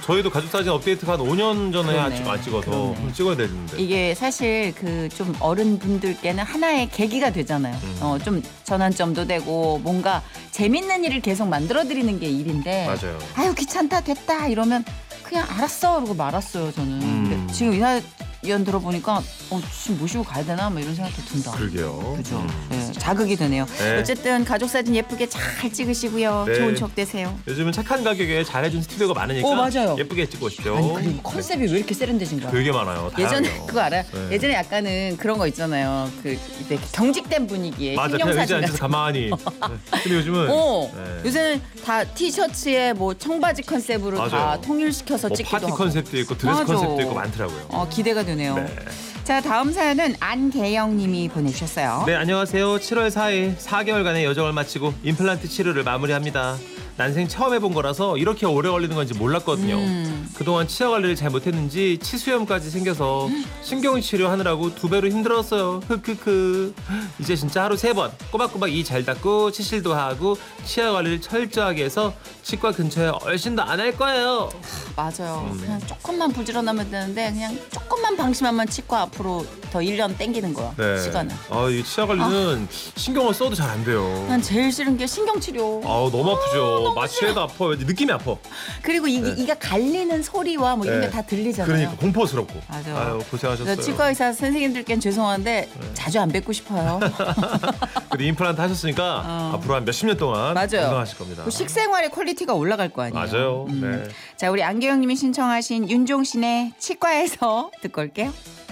저희도 가족 사진 업데이트가 한 5년 전에 그러네. 안 찍어서 그러네. 찍어야 되는데. 이게 사실 그 좀 어른분들께는 하나의 계기가 되잖아요. 좀 전환점도 되고 뭔가 재밌는 일을 계속 만들어드리는 게 일인데. 맞아요. 아유 귀찮다 됐다 이러면 그냥 알았어 그러고 말았어요 저는. 근데 지금 이사연 들어보니까 지금 모시고 가야 되나 뭐 이런 생각도 든다. 그러게요. 그죠. 네, 자극이 되네요. 네. 어쨌든 가족 사진 예쁘게 잘 찍으시고요. 네. 좋은 추억 되세요. 요즘은 착한 가격에 잘해준 스튜디오가 많으니까 맞아요. 예쁘게 찍고 오십시오. 아니 그리고 컨셉이 왜 이렇게 세련되신 거야? 되게 많아요. 예전에 다양해요. 그거 알아요? 네. 예전에 약간은 그런 거 있잖아요. 그 이제 경직된 분위기의 맞아. 신경 그냥 의자 사진 앉아서 같은. 가만히. 네. 근데 요즘은 네. 요새는 다 티셔츠에 뭐 청바지 컨셉으로 다 맞아요. 통일시켜서 뭐 찍기도 파티 하고. 컨셉도 있고 드레스 맞아. 컨셉도 있고 많더라고요. 기대가 되네요. 네. 자 다음 사연은 안계영님이 보내주셨어요. 네, 안녕하세요. 7월 4일 4개월간의 여정을 마치고 임플란트 치료를 마무리합니다. 난생 처음 해본 거라서 이렇게 오래 걸리는 건지 몰랐거든요. 그동안 치아 관리를 잘 못했는지 치수염까지 생겨서 신경치료 하느라고 2배로 힘들었어요. 흑흑흑. 이제 진짜 하루 3번 꼬박꼬박 이 잘 닦고 치실도 하고 치아 관리를 철저하게 해서 치과 근처에 얼씬도 안 할 거예요. 맞아요. 그냥 조금만 부지런하면 되는데 그냥 조금만 방심하면 치과 앞으로 더 1년 땡기는 거야. 네. 시간을. 이 치아 관리는 신경을 써도 잘 안 돼요. 난 제일 싫은 게 신경치료. 너무 아프죠. 마취해도 아파요. 느낌이 아파. 그리고 이가 갈리는 소리와 뭐 이런 네. 게 다 들리잖아요. 그러니까 공포스럽고. 맞아요. 아유, 고생하셨어요. 그래서 치과 의사 선생님들께는 죄송한데 자주 안 뵙고 싶어요. 그래도 임플란트 하셨으니까 앞으로 한 몇십 년 동안 맞아요. 건강하실 겁니다. 그 식생활의 퀄리티가 올라갈 거 아니에요. 맞아요. 네. 자 우리 안계영님이 신청하신 윤종신의 치과에서 듣고 올게요.